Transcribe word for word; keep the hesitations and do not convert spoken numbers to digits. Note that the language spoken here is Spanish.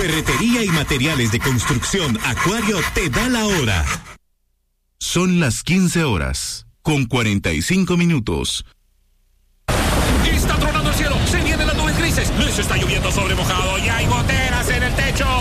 Ferretería y materiales de construcción Acuario te da la hora. Son las quince horas, con cuarenta y cinco minutos. Está tronando el cielo, se vienen las nubes grises, les está lloviendo sobre mojado y hay goteras en el techo.